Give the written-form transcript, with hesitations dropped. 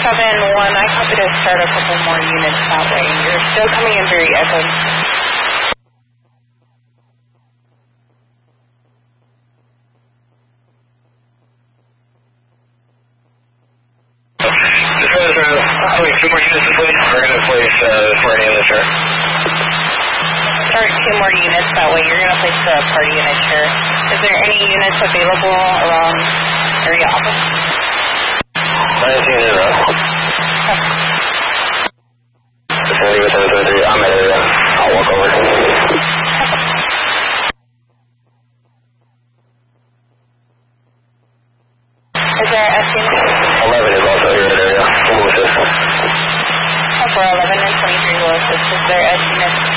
7-1, I copy to start a couple more units that way. You're still coming in very echoed. Two more units in place. We're going to place party in the chair. Start 2 more units that way. You're going to place the party in a chair. Is there any units available around area office? I didn't see any around. I'm at area. I'll walk over. Is there a SC? 11 is also here at area. We'll assist. For 11 and 23 will assist. Is there a SC?